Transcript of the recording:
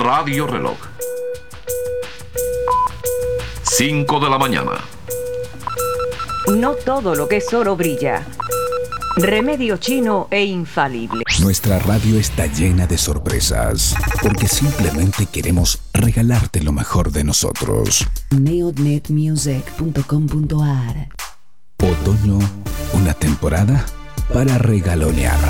Radio Reloj. 5 de la mañana. No todo lo que es oro brilla. Remedio chino e infalible. Nuestra radio está llena de sorpresas, porque simplemente queremos regalarte lo mejor de nosotros. neodnetmusic.com.ar. Otoño, una temporada para regalonear.